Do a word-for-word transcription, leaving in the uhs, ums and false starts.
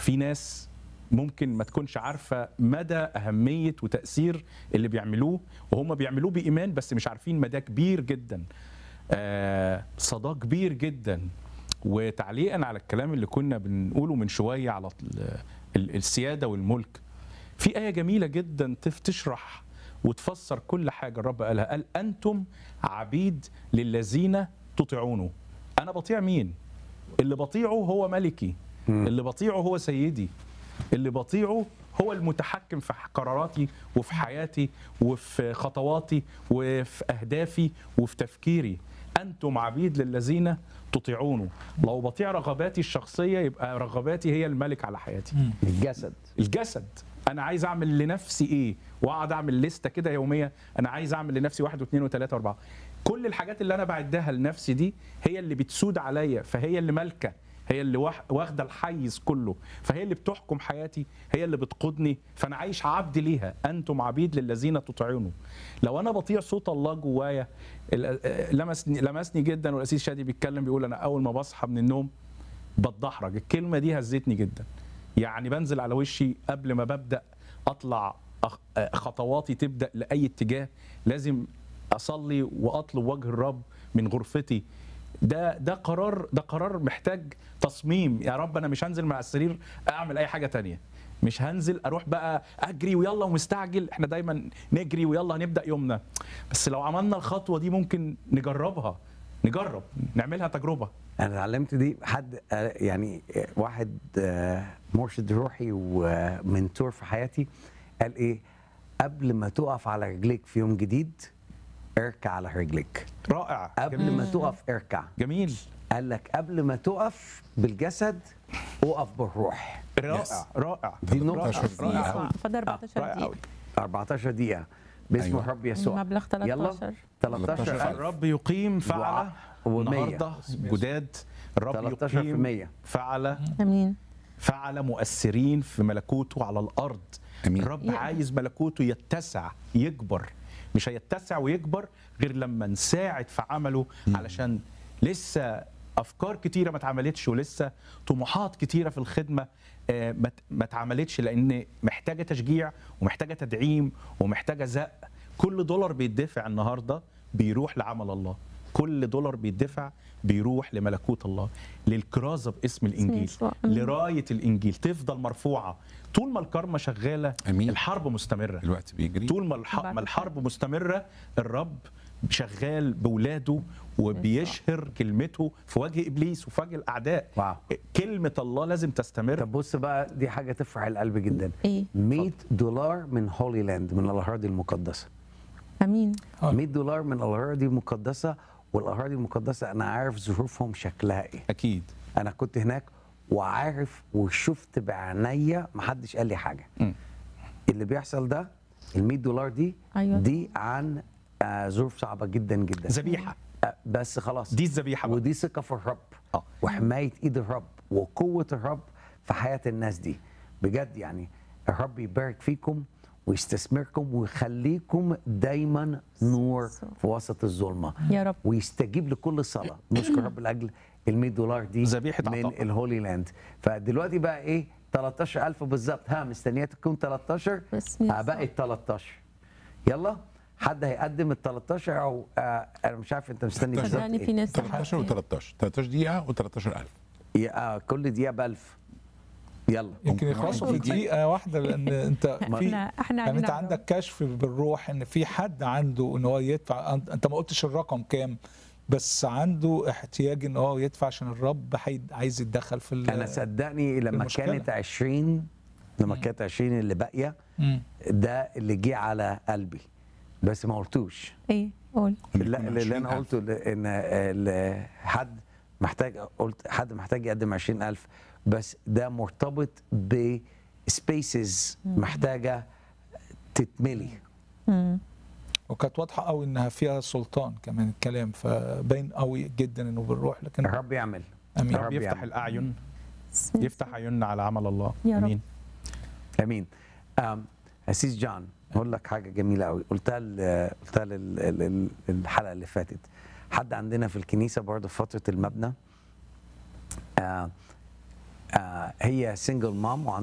في ناس ممكن ما تكونش عارفه مدى اهميه وتاثير اللي بيعملوه، وهم بيعملوه بايمان بس مش عارفين مدى كبير جدا، آه صدى كبير جدا. وتعليقا على الكلام اللي كنا بنقوله من شويه على السياده والملك، في آية جميلة جدا تشرح وتفسر كل حاجة الرب قالها. قال أنتم عبيد للذين تطيعونه. أنا بطيع مين؟ اللي بطيعه هو ملكي، اللي بطيعه هو سيدي، اللي بطيعه هو المتحكم في قراراتي وفي حياتي وفي خطواتي وفي أهدافي وفي تفكيري. أنتم عبيد للذين تطيعونه. لو بطيع رغباتي الشخصية يبقى رغباتي هي الملك على حياتي. الجسد الجسد انا عايز اعمل لنفسي ايه، واقعد اعمل لسته كده يوميه، انا عايز اعمل لنفسي واحد واثنين وثلاثه واربعه. كل الحاجات اللي انا بعدها لنفسي دي هي اللي بتسود عليا، فهي اللي مالكه، هي اللي واخده الحيز كله، فهي اللي بتحكم حياتي، هي اللي بتقودني، فانا عايش عبد ليها. انتم عبيد للذين تطيعونه. لو انا بطيع صوت الله جوايا، لمسني لمسني جدا، والاسيس شادي بيتكلم بيقول انا اول ما بصحى من النوم بتدحرج. الكلمه دي هزتني جدا، يعني بنزل على وشي قبل ما ببدأ أطلع خطواتي تبدأ لأي اتجاه، لازم أصلي وأطلب وجه الرب من غرفتي. ده ده قرار ده قرار محتاج تصميم. يا رب أنا مش هنزل من على السرير أعمل أي حاجة تانية، مش هنزل أروح بقى أجري ويلا ومستعجل. إحنا دايما نجري ويلا هنبدأ يومنا، بس لو عملنا الخطوة دي ممكن نجربها، نجرب نعملها تجربة. انا اتعلمت دي حد يعني واحد مرشد روحي ومنتور في حياتي قال ايه: قبل ما تقف على رجليك في يوم جديد اركع على رجليك. رائع. قبل جميل. ما تقف اركع. جميل. قال لك قبل ما تقف بالجسد اقف بالروح. رائع رائع. دي نقطة رائعة. فضل أربعتاشر دقيقة. أربعتاشر دقيقة باسم أيوة. الرب يسوع. مبلغ يلا تلتاشر. تلتاشر. الرب يقيم فعلة النهارده جداد. الرب يقيم فعلة امين. فعلة مؤثرين في ملكوته على الارض. أمين. الرب عايز ملكوته يتسع يكبر، مش هيتسع ويكبر غير لما نساعد في عمله، علشان لسه افكار كتيره ما اتعملتش، ولسه طموحات كتيره في الخدمه ما اتعملتش، لان محتاجه تشجيع ومحتاجه تدعيم ومحتاجه زق. كل دولار بيدفع النهارده بيروح لعمل الله، كل دولار بيدفع بيروح لملكوت الله، للكرازه باسم الانجيل، لرايه الانجيل تفضل مرفوعه. طول ما الكرمه شغاله أمين. الحرب مستمره، الوقت بيجري. طول ما الحرب مستمره الرب شغال بولاده وبيشهر كلمته في وجه ابليس وفي وجه الاعداء. واو. كلمه الله لازم تستمر. طب بص بقى، دي حاجه تفرح القلب جدا. ايه؟ مية دولار من هولي لاند، من الاراضي المقدسه. امين. مية دولار من الاراضي المقدسه. والاراضي المقدسه انا عارف ظروفهم شكلها ايه. اكيد. انا كنت هناك وعارف وشفت بعينيا، محدش قال لي حاجه. م. اللي بيحصل ده، ال مية دولار دي أيوة. دي عن آه ظروف صعبه جدا جدا. ذبيحه. آه بس خلاص، دي الذبيحه. ودي ثقه في الرب. آه. وحمايه ايد الرب وقوه الرب في حياه الناس دي. بجد يعني الرب يبارك فيكم ويستثمركم ويخليكم دايما نور في وسط الظلمه يا رب. ويستجيب لكل صلاه. نشكر رب لاجل ال مية دولار دي ذبيحة من عطاء. الهولي لاند. فدلوقتي بقى ايه؟ تلتاشر ألف بالظبط. ها، مستنيه تكون تلتاشر. بسم الله. بقت تلتاشر. يلا حد هيقدم ال تلتاشر او آه انا مش عارف انت مستني بالظبط صدقني في ايه. ناس تلتاشر و13 تلتاشر دقيقة و13000. آه كل دقيقه ب ألف. يلا يمكن يخلصوا في دقيقة واحدة، لأن أنت في احنا احنا يعني أنت علينا عندك كشف بالروح إن في حد عنده إن هو يدفع. أنت ما قلتش الرقم كام، بس عنده احتياج إن هو يدفع عشان الرب حيد عايز يتدخل في ال- انا صدقني لما المشكلة. كانت عشرين لما مم. كانت عشرين اللي باقيه، مم. ده اللي جه على قلبي بس ما قلتوش. ايه قول. لا، اللي انا قلته ان ال- حد محتاج، قلت حد محتاج يقدم عشرين ألف، بس ده مرتبط بسبيسز محتاجه تتملي. مم. وكانت واضحة قوي إنها فيها سلطان كمان الكلام، فباين قوي جدا إنه بالروح. لكن الرب يعمل. أمين. الرب الرب يفتح يعمل. الاعين، بسم الله. يفتح عيوننا على عمل الله. يا رب. امين. امين. أم، أسيس جون، اقول لك حاجه جميله قوي قلتها ال- قلتها ال- ال- ال- الحلقه اللي فاتت. حد عندنا في الكنيسه برضه في فتره المبنى، آه آه هي سنجل مام